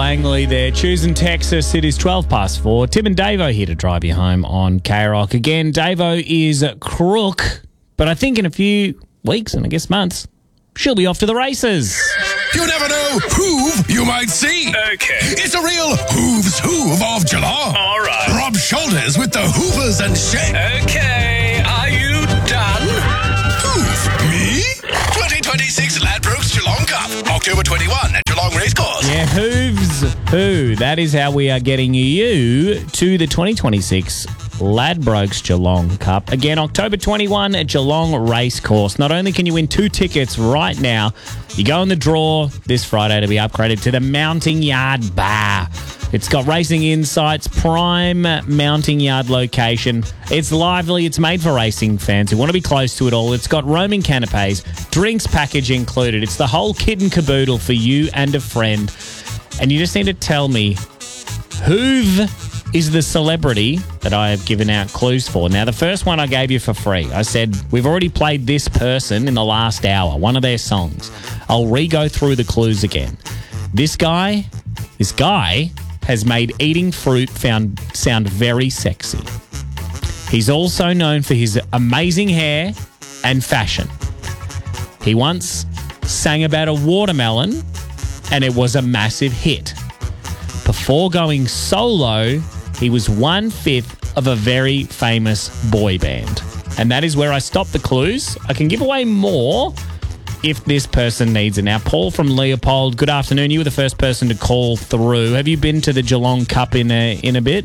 Langley there. Choosing Texas. It is 12 past 4. Tim and Davo here to drive you home on K-Rock. Again, Davo is crook, but I think in a few weeks and I guess months, she'll be off to the races. You never know who you might see. Okay. It's a real Hooves Hoove of Geelong. All right. Rob Shoulders with the Hoovers and Shane. Okay, are you done? Hoove? Me? 2026 Ladbrokes Geelong Cup. October 21 at Geelong Racecourse. Yeah, Hooves Who. That is how we are getting you to the 2026 Ladbrokes Geelong Cup. Again, October 21 at Geelong Racecourse. Not only can you win 2 tickets right now, you go in the draw this Friday to be upgraded to the Mounting Yard Bar. It's got racing insights, prime mounting yard location. It's lively. It's made for racing fans who want to be close to it all. It's got roaming canapes, drinks package included. It's the whole kit and caboodle for you and a friend. And you just need to tell me who is the celebrity that I have given out clues for. Now, the first one I gave you for free. I said, we've already played this person in the last hour, one of their songs. I'll re-go through the clues again. This guy has made eating fruit sound very sexy. He's also known for his amazing hair and fashion. He once sang about a watermelon and it was a massive hit. Before going solo, he was 1/5 of a very famous boy band. And that is where I stop the clues. I can give away more if this person needs it. Now, Paul from Leopold, good afternoon. You were the first person to call through. Have you been to the Geelong Cup in a bit?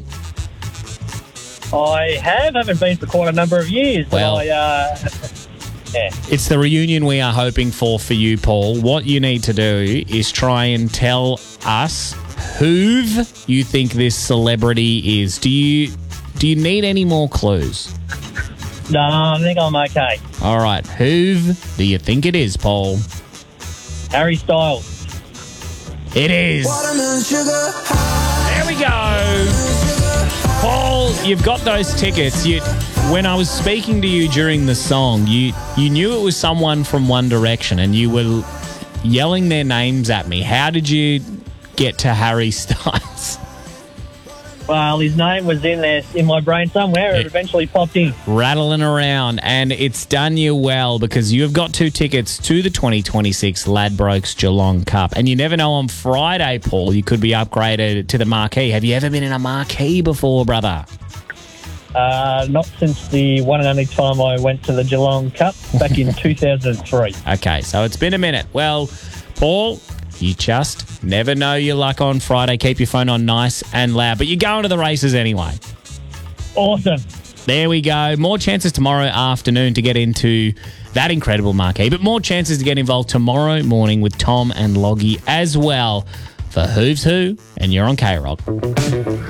I haven't been for quite a number of years. Well, yeah. It's the reunion we are hoping for you, Paul. What you need to do is try and tell us who you think this celebrity is. Do you need any more clues? No, I think I'm okay. All right. Who do you think it is, Paul? Harry Styles. It is. There we go. Paul, you've got those tickets. When I was speaking to you during the song, you knew it was someone from One Direction and you were yelling their names at me. How did you get to Harry Styles? Well, his name was in my brain somewhere. It eventually popped in. Rattling around, and it's done you well because you have got 2 tickets to the 2026 Ladbrokes Geelong Cup. And you never know, on Friday, Paul, you could be upgraded to the marquee. Have you ever been in a marquee before, brother? Not since the one and only time I went to the Geelong Cup back in 2003. Okay, so it's been a minute. Well, Paul, you just never know your luck on Friday. Keep your phone on nice and loud. But you're going to the races anyway. Awesome. There we go. More chances tomorrow afternoon to get into that incredible marquee. But more chances to get involved tomorrow morning with Tom and Loggy as well for Who's Who. And you're on K-Rock.